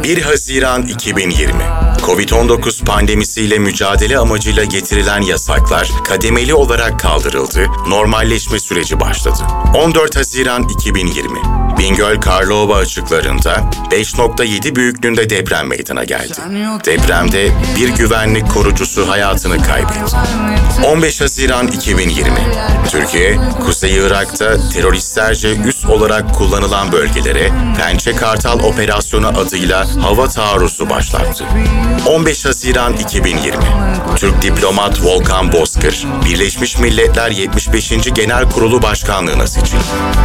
1 Haziran 2020. Covid-19 pandemisiyle mücadele amacıyla getirilen yasaklar kademeli olarak kaldırıldı, normalleşme süreci başladı. 14 Haziran 2020. Bingöl Karlova açıklarında 5.7 büyüklüğünde deprem meydana geldi. Depremde bir güvenlik korucusu hayatını kaybetti. 15 Haziran 2020. Türkiye, Kuzey Irak'ta teröristlerce üs olarak kullanılan bölgelere Pençe Kartal Operasyonu adıyla hava taarruzu başlattı. 15 Haziran 2020. Türk diplomat Volkan Bozkır, Birleşmiş Milletler 75. Genel Kurulu Başkanlığı'na seçildi.